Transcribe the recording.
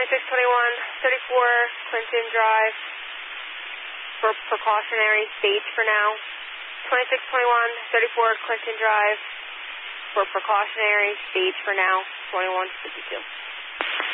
34 Clinton Drive for precautionary stage for now. 34 Clinton Drive for precautionary stage for now. 2152.